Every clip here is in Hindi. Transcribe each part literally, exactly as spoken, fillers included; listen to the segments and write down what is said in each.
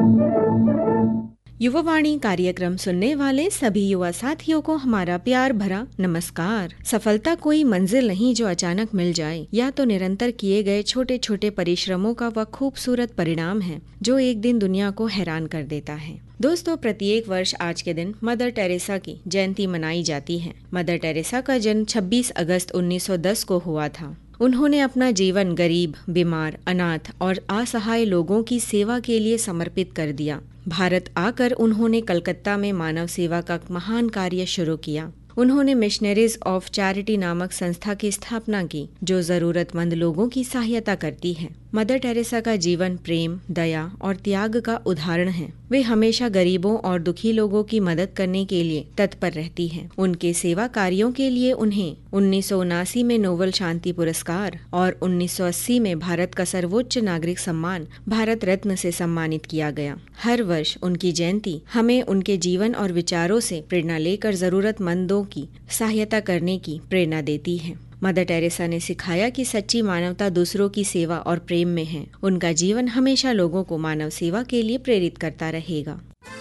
युवावाणी कार्यक्रम सुनने वाले सभी युवा साथियों को हमारा प्यार भरा नमस्कार। सफलता कोई मंजिल नहीं जो अचानक मिल जाए, या तो निरंतर किए गए छोटे छोटे परिश्रमों का वह खूबसूरत परिणाम है जो एक दिन दुनिया को हैरान कर देता है। दोस्तों, प्रत्येक वर्ष आज के दिन मदर टेरेसा की जयंती मनाई जाती है। मदर टेरेसा का जन्म छब्बीस अगस्त उन्नीस सौ दस को हुआ था। उन्होंने अपना जीवन गरीब, बीमार, अनाथ और असहाय लोगों की सेवा के लिए समर्पित कर दिया। भारत आकर उन्होंने कलकत्ता में मानव सेवा का महान कार्य शुरू किया। उन्होंने मिशनरीज ऑफ चैरिटी नामक संस्था की स्थापना की जो जरूरतमंद लोगों की सहायता करती है। मदर टेरेसा का जीवन प्रेम, दया और त्याग का उदाहरण है। वे हमेशा गरीबों और दुखी लोगों की मदद करने के लिए तत्पर रहती हैं। उनके सेवा कार्यों के लिए उन्हें उन्नीस सौ उनासी में नोबेल शांति पुरस्कार और उन्नीस सौ अस्सी में भारत का सर्वोच्च नागरिक सम्मान भारत रत्न से सम्मानित किया गया। हर वर्ष उनकी जयंती हमें उनके जीवन और विचारों से प्रेरणा लेकर जरूरतमंदों की सहायता करने की प्रेरणा देती है। मदर टेरेसा ने सिखाया कि सच्ची मानवता दूसरों की सेवा और प्रेम में है। उनका जीवन हमेशा लोगों को मानव सेवा के लिए प्रेरित करता रहेगा।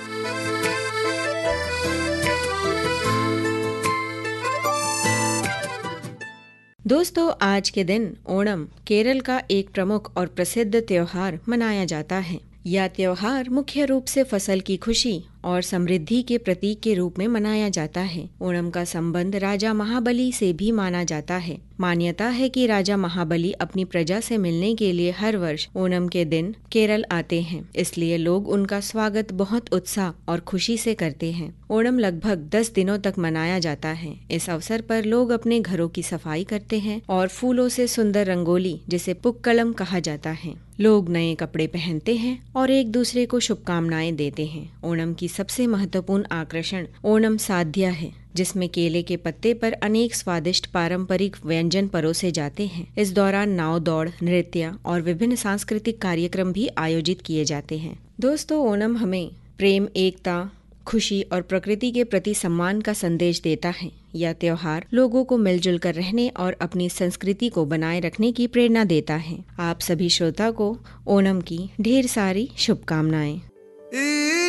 दोस्तों, आज के दिन ओणम केरल का एक प्रमुख और प्रसिद्ध त्योहार मनाया जाता है। यह त्योहार मुख्य रूप से फसल की खुशी और समृद्धि के प्रतीक के रूप में मनाया जाता है। ओणम का संबंध राजा महाबली से भी माना जाता है। मान्यता है कि राजा महाबली अपनी प्रजा से मिलने के लिए हर वर्ष ओणम के दिन केरल आते हैं, इसलिए लोग उनका स्वागत बहुत उत्साह और खुशी से करते हैं। ओणम लगभग दस दिनों तक मनाया जाता है। इस अवसर पर लोग अपने घरों की सफाई करते हैं और फूलों से सुंदर रंगोली, जिसे पुक्कलम कहा जाता है, लोग नए कपड़े पहनते हैं और एक दूसरे को शुभकामनाएं देते हैं। ओणम की सबसे महत्वपूर्ण आकर्षण ओणम साद्या है, जिसमें केले के पत्ते पर अनेक स्वादिष्ट पारंपरिक व्यंजन परोसे जाते हैं। इस दौरान नाव दौड़, नृत्य और विभिन्न सांस्कृतिक कार्यक्रम भी आयोजित किए जाते हैं। दोस्तों, ओणम हमें प्रेम, एकता, खुशी और प्रकृति के प्रति सम्मान का संदेश देता है। यह त्योहार लोगों को मिलजुल कर रहने और अपनी संस्कृति को बनाए रखने की प्रेरणा देता है। आप सभी श्रोता को ओणम की ढेर सारी शुभकामनाएं।